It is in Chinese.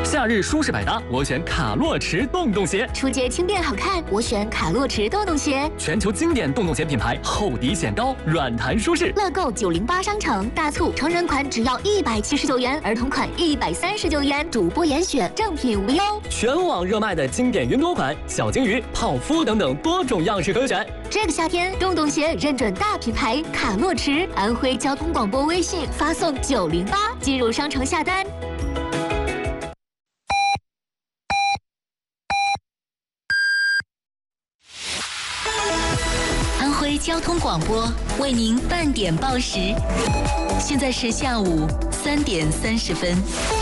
夏日舒适百搭，我选卡洛驰洞洞鞋。 出街轻便好看，我选卡洛驰洞洞鞋。 全球经典洞洞鞋品牌，厚底显高，软弹舒适。 乐购908商城大促，成人款只要179元，儿童款139元，主播严选，正品无忧。 全网热卖的经典云朵款、小金鱼、泡芙等等多种样式可选。 这个夏天，洞洞鞋认准大品牌卡洛驰，安徽交通广播微信发送908，进入商城下单。安徽交通广播为您半点报时，现在是下午3点30分。